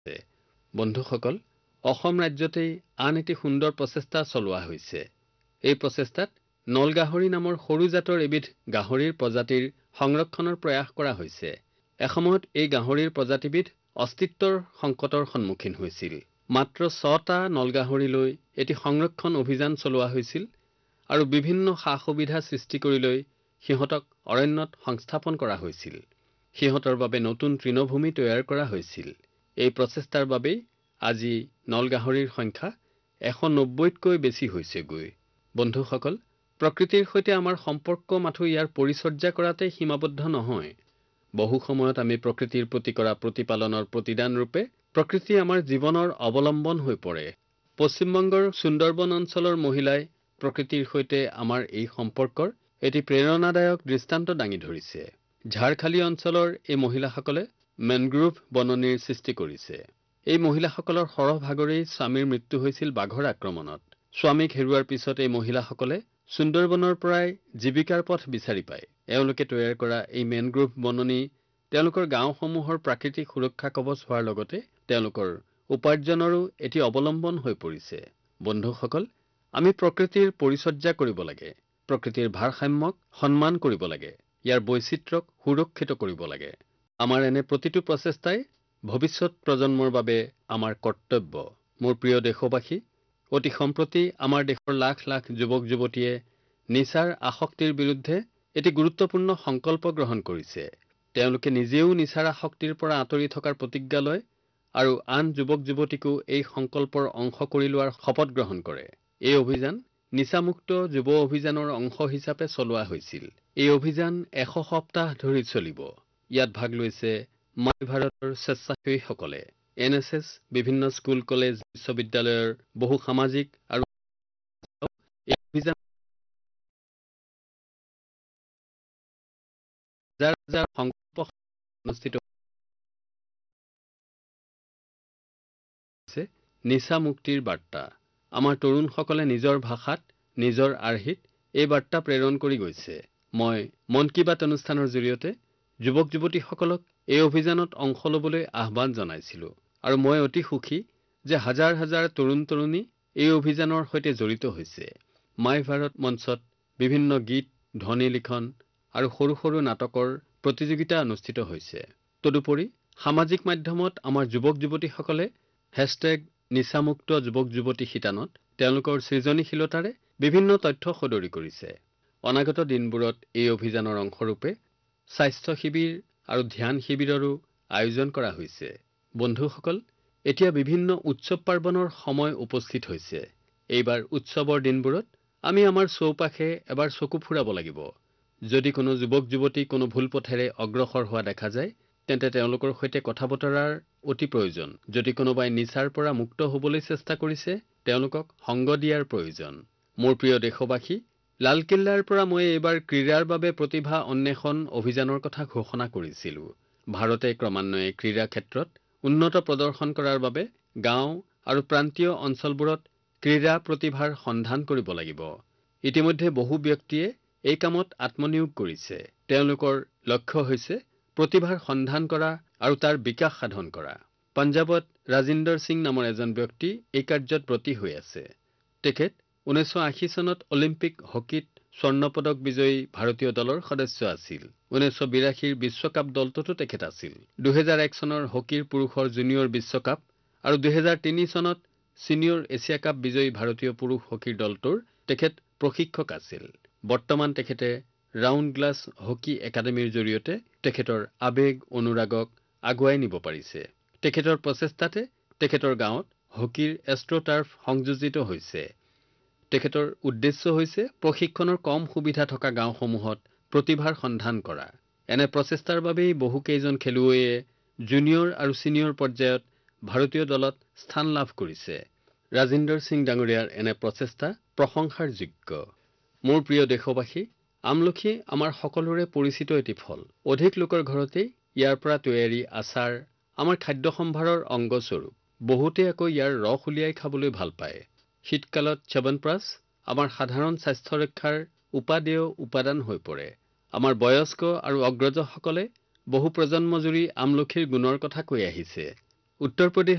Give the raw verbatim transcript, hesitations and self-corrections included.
বন্ধুসকল, অসম ৰাজ্যতেই আন এটি সুন্দৰ প্ৰচেষ্টা চলোৱা হৈছে। এই প্ৰচেষ্টাত নলগাহৰি নামৰ সৰু জাতৰ এবিধ গাহৰিৰ প্ৰজাতিৰ সংৰক্ষণৰ প্ৰয়াস কৰা হৈছে। এসময়ত এই গাহৰিৰ প্ৰজাতিবিধ অস্তিত্বৰ সংকটৰ সন্মুখীন হৈছিল। মাত্ৰ ছটা নলগাহৰি লৈ এটি সংৰক্ষণ অভিযান চলোৱা হৈছিল আৰু বিভিন্ন সা-সুবিধা সৃষ্টি কৰি লৈ সিহঁতক অৰণ্যত সংস্থাপন কৰা হৈছিল। সিহঁতৰ বাবে নতুন তৃণভূমি তৈয়াৰ কৰা হৈছিল। এই প্ৰচেষ্টাৰ বাবেই আজি নলগাহৰিৰ সংখ্যা এশ নব্বৈতকৈ বেছি হৈছেগৈ। বন্ধুসকল, প্ৰকৃতিৰ সৈতে আমাৰ সম্পৰ্ক মাথো ইয়াৰ পৰিচৰ্যা কৰাতে সীমাবদ্ধ নহয়। বহু সময়ত আমি প্ৰকৃতিৰ প্ৰতি কৰা প্ৰতিপালনৰ প্ৰতিদান ৰূপে প্ৰকৃতি আমাৰ জীৱনৰ অৱলম্বন হৈ পৰে। পশ্চিমবংগৰ সুন্দৰবন অঞ্চলৰ মহিলাই প্ৰকৃতিৰ সৈতে আমাৰ এই সম্পৰ্কৰ এটি প্ৰেৰণাদায়ক দৃষ্টান্ত দাঙি ধৰিছে। ঝাৰখালী অঞ্চলৰ এই মহিলাসকলে মেনগ্ৰোভ বননিৰ সৃষ্টি কৰিছে। এই মহিলাসকলৰ সৰহভাগৰেই স্বামীৰ মৃত্যু হৈছিল বাঘৰ আক্ৰমণত। স্বামীক হেৰুৱাৰ পিছত এই মহিলাসকলে সুন্দৰবনৰ পৰাই জীৱিকাৰ পথ বিচাৰি পায়। এওঁলোকে তৈয়াৰ কৰা এই মেনগ্ৰোভ বননি তেওঁলোকৰ গাঁওসমূহৰ প্ৰাকৃতিক সুৰক্ষা কৱচ হোৱাৰ লগতে তেওঁলোকৰ উপাৰ্জনৰো এটি অৱলম্বন হৈ পৰিছে। বন্ধুসকল, আমি প্ৰকৃতিৰ পৰিচৰ্যা কৰিব লাগে, প্ৰকৃতিৰ ভাৰসাম্যক সন্মান কৰিব লাগে, ইয়াৰ বৈচিত্ৰ্যক সুৰক্ষিত কৰিব লাগে। আমাৰ এনে প্ৰতিটো প্ৰচেষ্টাই ভৱিষ্যত প্ৰজন্মৰ বাবে আমাৰ কৰ্তব্য। মোৰ প্ৰিয় দেশবাসী, অতি সম্প্ৰতি আমাৰ দেশৰ লাখ লাখ যুৱক যুৱতীয়ে নিচাৰ আসক্তিৰ বিৰুদ্ধে এটি গুৰুত্বপূৰ্ণ সংকল্প গ্ৰহণ কৰিছে। তেওঁলোকে নিজেও নিচাৰ আসক্তিৰ পৰা আঁতৰি থকাৰ প্ৰতিজ্ঞা লয় আৰু আন যুৱক যুৱতীকো এই সংকল্পৰ অংশ কৰি লোৱাৰ শপত গ্ৰহণ কৰে। এই অভিযান নিচামুক্ত যুৱ অভিযানৰ অংশ হিচাপে চলোৱা হৈছিল। এই অভিযান এশ সপ্তাহ ধৰি চলিব। ইয়াত ভাগ লৈছে মাই ভাৰতৰ স্বেচ্ছাসেৱীসকলে, এন এছ এছ, বিভিন্ন স্কুল কলেজ বিশ্ববিদ্যালয়ৰ বহু সামাজিক আৰু এই অভিযান হাজাৰ হাজাৰ সংকল্প অনুষ্ঠিত হৈছে। নিচা মুক্তিৰ বাৰ্তা আমাৰ তৰুণসকলে নিজৰ ভাষাত, নিজৰ আৰ্হিত এই বাৰ্তা প্ৰেৰণ কৰি গৈছে। মই মন কী বাত অনুষ্ঠানৰ জৰিয়তে যুৱক যুৱতীসকলক এই অভিযানত অংশ ল'বলৈ আহ্বান জনাইছিলো আৰু মই অতি সুখী যে হাজাৰ হাজাৰ তৰুণ তৰুণী এই অভিযানৰ সৈতে জড়িত হৈছে। মাই ভাৰত মঞ্চত বিভিন্ন গীত, ধ্বনি লিখন আৰু সৰু সৰু নাটকৰ প্ৰতিযোগিতা অনুষ্ঠিত হৈছে। তদুপৰি সামাজিক মাধ্যমত আমাৰ যুৱক যুৱতীসকলে হেছটেগ নিচামুক্ত যুৱক যুৱতী শিতানত তেওঁলোকৰ সৃজনীশীলতাৰে বিভিন্ন তথ্য সদৰি কৰিছে। অনাগত দিনবোৰত এই অভিযানৰ অংশৰূপে স্বাস্থ্য শিবিৰ আৰু ধ্যান শিবিৰৰো আয়োজন কৰা হৈছে। বন্ধুসকল, এতিয়া বিভিন্ন উৎসৱ পাৰ্বণৰ সময় উপস্থিত হৈছে। এইবাৰ উৎসৱৰ দিনবোৰত আমি আমাৰ চৌপাশে এবাৰ চকু ফুৰাব লাগিব। যদি কোনো যুৱক যুৱতী কোনো ভুল পথেৰে অগ্ৰসৰ হোৱা দেখা যায়, তেন্তে তেওঁলোকৰ সৈতে কথা বতৰাৰ অতি প্ৰয়োজন। যদি কোনোবাই নিচাৰ পৰা মুক্ত হ'বলৈ চেষ্টা কৰিছে, তেওঁলোকক সংগ দিয়াৰ প্ৰয়োজন। মোৰ প্ৰিয় দেশবাসী, লালকিল্লাৰ পৰা মই এইবাৰ ক্ৰীড়াৰ বাবে প্ৰতিভা অন্বেষণ অভিযানৰ কথা ঘোষণা কৰিছিলো। ভাৰতে ক্ৰমান্বয়ে ক্ৰীড়া ক্ষেত্ৰত উন্নত প্ৰদৰ্শন কৰাৰ বাবে গাঁও আৰু প্ৰান্তীয় অঞ্চলবোৰত ক্ৰীড়া প্ৰতিভাৰ সন্ধান কৰিব লাগিব। ইতিমধ্যে বহু ব্যক্তিয়ে এই কামত আত্মনিয়োগ কৰিছে। তেওঁলোকৰ লক্ষ্য হৈছে প্ৰতিভাৰ সন্ধান কৰা আৰু তাৰ বিকাশ সাধন কৰা। পঞ্জাৱত ৰাজিন্দৰ সিং নামৰ এজন ব্যক্তি এই কাৰ্যত ব্ৰতী হৈ আছে। তেখেত ঊনৈছশ আশী চনত অলিম্পিক হকীত স্বৰ্ণ পদক বিজয়ী ভাৰতীয় দলৰ সদস্য আছিল। ঊনৈছশ বিৰাশীৰ বিশ্বকাপ দলটোতো তেখেত আছিল। দুহেজাৰ এক চনৰ হকীৰ পুৰুষৰ জুনিয়ৰ বিশ্বকাপ আৰু দুহেজাৰ তিনি চনত ছিনিয়ৰ এছিয়া কাপ বিজয়ী ভাৰতীয় পুৰুষ হকীৰ দলটোৰ তেখেত প্ৰশিক্ষক আছিল। বৰ্তমান তেখেতে ৰাউণ্ড গ্লাছ হকী একাডেমীৰ জৰিয়তে তেখেতৰ আবেগ অনুৰাগক আগুৱাই নিব পাৰিছে। তেখেতৰ প্ৰচেষ্টাতে তেখেতৰ গাঁৱত হকীৰ এষ্ট্ৰ'টাৰ্ফ সংযোজিত হৈছে। তেখেতৰ উদ্দেশ্য হৈছে প্ৰশিক্ষণৰ কম সুবিধা থকা গাঁওসমূহত প্ৰতিভাৰ সন্ধান কৰা। এনে প্ৰচেষ্টাৰ বাবেই বহু কেইজন খেলুৱৈয়ে জুনিয়ৰ আৰু ছিনিয়ৰ পৰ্যায়ত ভাৰতীয় দলত স্থান লাভ কৰিছে। ৰাজিন্দৰ সিং ডাঙৰীয়াৰ এনে প্ৰচেষ্টা প্ৰশংসাৰ যোগ্য। মোৰ প্ৰিয় দেশবাসী, আমলখি আমাৰ সকলোৰে পৰিচিত এটি ফল। অধিক লোকৰ ঘৰতেই ইয়াৰ পৰা তৈয়াৰী আচাৰ আমাৰ খাদ্য সম্ভাৰৰ অংগস্বৰূপ। বহুতে আকৌ ইয়াৰ ৰস উলিয়াই খাবলৈ ভাল পায়। শীতকালত চ্যৱনপ্ৰাচ আমাৰ সাধাৰণ স্বাস্থ্য ৰক্ষাৰ উপাদেয় উপাদান হৈ পৰে। আমাৰ বয়স্ক আৰু অগ্ৰজসকলে বহু প্ৰজন্ম জুৰি আমলখিৰ গুণৰ কথা কৈ আহিছে। উত্তৰ প্ৰদেশ